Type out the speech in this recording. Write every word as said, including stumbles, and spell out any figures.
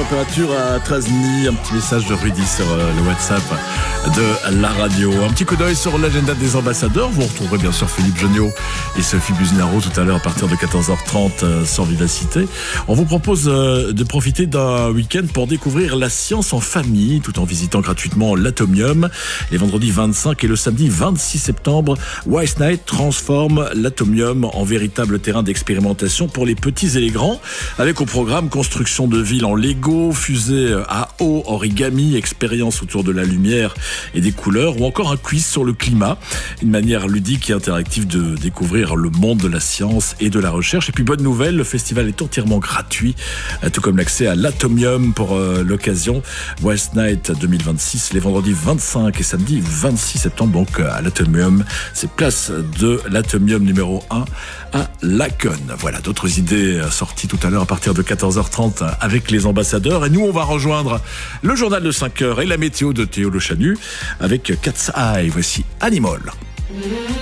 température à Trasny. Un petit message de Rudy sur le WhatsApp de la radio. Un petit coup d'œil sur l'agenda des ambassadeurs. Vous retrouverez bien sûr Philippe Geniaud et Sophie Buznaro tout à l'heure à partir de quatorze heures trente sur Vivacité. On vous propose de profiter d'un week-end pour découvrir la science en famille tout en visitant gratuitement l'Atomium. Les vendredis vingt-cinq et le samedi vingt-six septembre, Wise Night transforme l'Atomium en véritable terrain d'expérimentation pour les petits et les grands, avec au programme construction de villes en Lego, fusée à eau, origami, expérience autour de la lumière et des couleurs, ou encore un quiz sur le climat, une manière ludique et interactive de découvrir le monde de la science et de la recherche. Et puis bonne nouvelle, le festival est entièrement gratuit, tout comme l'accès à l'Atomium pour euh, l'occasion. West Night deux mille vingt-six, les vendredis vingt-cinq et samedi vingt-six septembre, donc à l'Atomium. C'est place de l'Atomium numéro un à Laken. Voilà, d'autres idées sorties tout à l'heure à partir de quatorze heures trente avec les ambassadeurs. Et nous, on va rejoindre le journal de cinq heures et la météo de Théo Le Chanu avec Cat's Eye. Voici Animal.